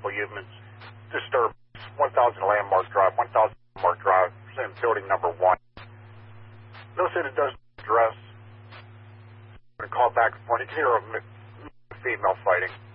multiple units, disturbance, 1000 Landmark Drive, 1000 Landmark Drive, in building number 1. Notice that it doesn't address. I'm going to call back and forth. You can hear a female fighting.